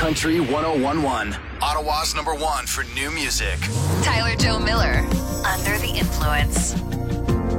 Country 101.1. Ottawa's #1 for new music. Tyler Joe Miller, Under the Influence.